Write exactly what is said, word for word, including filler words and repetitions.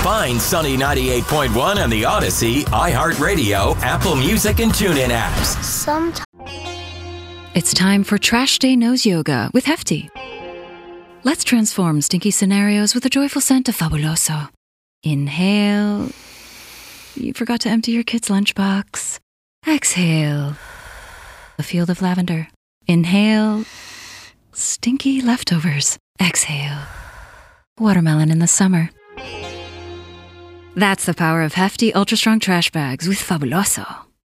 Find Sunny ninety-eight point one on the Odyssey, iHeartRadio, Apple Music, and TuneIn apps. Sometimes. It's time for Trash Day Nose Yoga with Hefty. Let's transform stinky scenarios with a joyful scent of Fabuloso. Inhale. You forgot to empty your kid's lunchbox. Exhale. A field of lavender. Inhale. Stinky leftovers. Exhale. Watermelon in the summer. That's the power of Hefty Ultra Strong Trash Bags with Fabuloso.